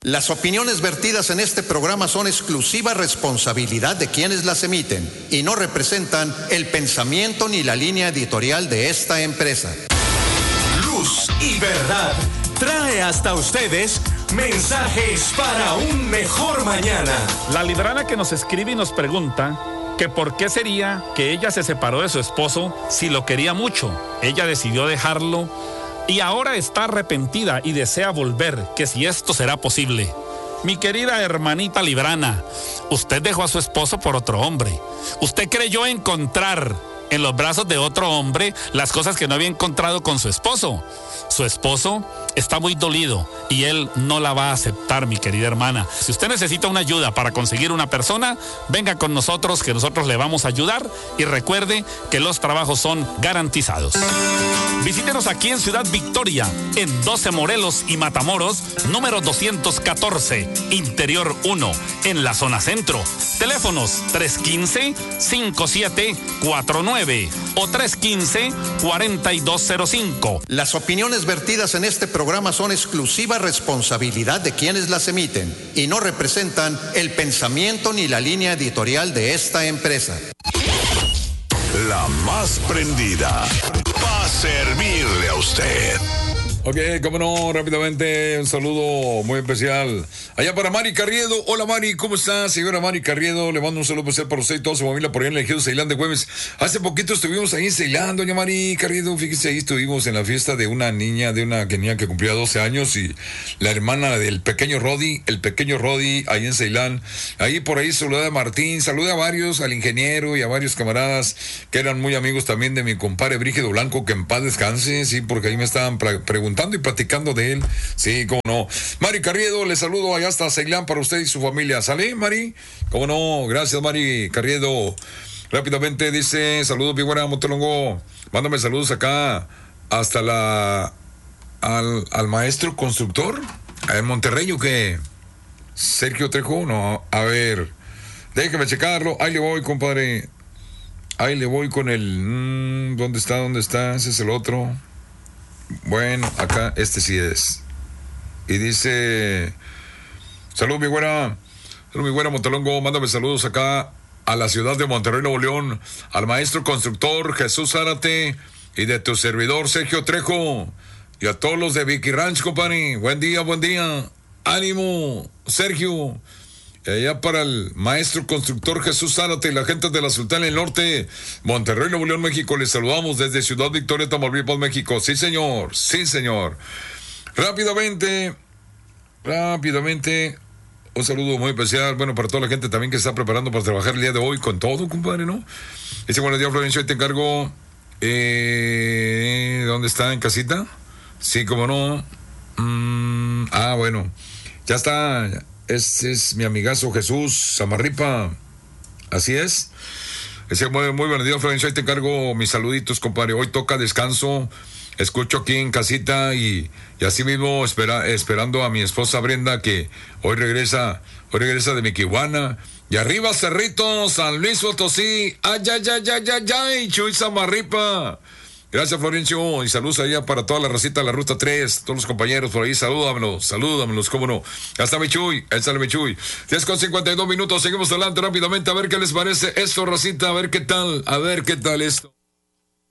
Las opiniones vertidas en este programa son exclusiva responsabilidad de quienes las emiten y no representan el pensamiento ni la línea editorial de esta empresa. Luz y verdad trae hasta ustedes mensajes para un mejor mañana. La librana que nos escribe y nos pregunta que por qué sería que ella se separó de su esposo si lo quería mucho. Ella decidió dejarlo y ahora está arrepentida y desea volver, que si esto será posible. Mi querida hermanita Librana, usted dejó a su esposo por otro hombre. Usted creyó encontrar en los brazos de otro hombre las cosas que no había encontrado con su esposo. Su esposo está muy dolido y él no la va a aceptar, mi querida hermana. Si usted necesita una ayuda para conseguir una persona, venga con nosotros, que nosotros le vamos a ayudar, y recuerde que los trabajos son garantizados. Visítenos aquí en Ciudad Victoria, en 12 Morelos y Matamoros, número 214, Interior 1, en la zona centro. Teléfonos 315-5749 o 315-4205. Las opiniones vertidas en este programa son exclusiva responsabilidad de quienes las emiten y no representan el pensamiento ni la línea editorial de esta empresa. La más prendida para servirle a usted. Ok, cómo no, rápidamente un saludo muy especial allá para Mari Carriedo. Hola Mari, ¿cómo está? Señora Mari Carriedo, le mando un saludo especial para usted y toda su familia por allá en el ejido Ceilán de Güemes. Hace poquito estuvimos ahí en Ceilán, doña Mari Carriedo, fíjese, ahí estuvimos en la fiesta de una niña, que cumplía 12 años, y la hermana del pequeño Rodi, ahí en Ceilán. Ahí por ahí saludé a Martín, saludé a varios, al ingeniero y a varios camaradas que eran muy amigos también de mi compadre Brígido Blanco, que en paz descanse, sí, porque ahí me estaban preguntando y platicando de él. Sí, cómo no. Mari Carriedo, le saludo allá hasta Ceilán para usted y su familia. ¿Sale, Mari? Cómo no. Gracias, Mari Carriedo. Rápidamente dice, saludos, mi buena Montelongo. Mándame saludos acá hasta al maestro constructor en Monterrey, ¿o qué? Sergio Trejo, no, a ver, déjeme checarlo. Ahí le voy, compadre. Ahí le voy con el... ¿Dónde está? Ese es el otro. Bueno, acá este sí es. Y dice, salud mi buena Montelongo, mándame saludos acá a la ciudad de Monterrey, Nuevo León, al maestro constructor Jesús Zárate y de tu servidor Sergio Trejo, y a todos los de Vicky Ranch, compadre. Buen día, ánimo, Sergio. Y allá para el maestro constructor Jesús Zárate y la gente de la Sultana del Norte, Monterrey, Nuevo León, México, les saludamos desde Ciudad Victoria, Tamaulipas, México. Sí, señor. Rápidamente, un saludo muy especial, bueno, para toda la gente también que está preparando para trabajar el día de hoy con todo, compadre, ¿no? Dice, buenos días, Florencio, hoy te encargo, ¿dónde está? ¿En casita? Sí, cómo no. Bueno, ya está. Este es mi amigazo Jesús Samarripa. Así es. Muy buenos días, Florencio. Ahí te encargo mis saluditos, compadre. Hoy toca descanso. Escucho aquí en casita y así mismo esperando a mi esposa Brenda, que hoy regresa de Miquihuana. Y arriba, Cerrito, San Luis Potosí. Ay, Chuy Samarripa. Gracias, Florencio, y saludos allá para toda la racita de la Ruta 3, todos los compañeros por ahí, salúdamelos, cómo no. Hasta Michuy, él sale Michuy. 10:52 minutos, seguimos adelante rápidamente, a ver qué les parece esto, racita, a ver qué tal esto.